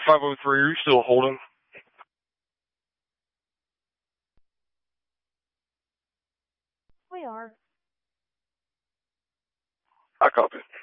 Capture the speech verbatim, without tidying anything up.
five oh three, are you still holding? We are. I copy.